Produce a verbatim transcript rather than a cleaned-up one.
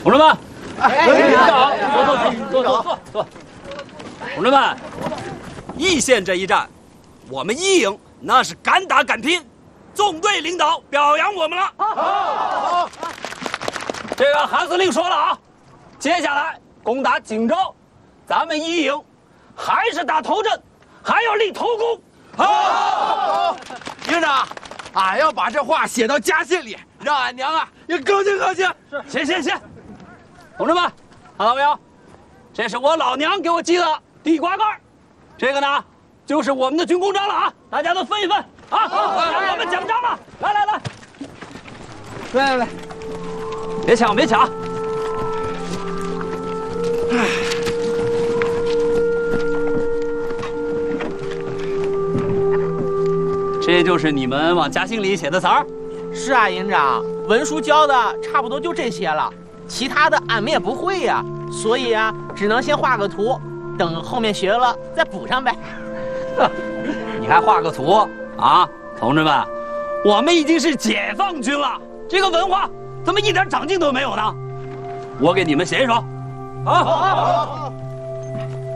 同志们，哎，领导，坐坐坐坐坐坐坐。同志们，易县这一战，我们一营那是敢打敢拼，纵队领导表扬我们了。好，好。这个韩司令说了啊，接下来攻打锦州，咱们一营还是打头阵，还要立头功。好，好， 营长，俺要把这话写到家信里，让俺娘啊也高兴高兴。 是，行行行。同志们，看到没有？这是我老娘给我寄的地瓜干，这个呢就是我们的军功章了啊！大家都分一分啊！让我们奖章了，来来来，来来来，别抢别抢！这就是你们往家信里写的词儿？ 是啊，营长，文书教的差不多就这些了。其他的俺们也不会呀，所以啊，只能先画个图，等后面学了再补上呗。 你还画个图啊，同志们，我们已经是解放军了，这个文化怎么一点长进都没有呢？我给你们写一首，好，好，好，好。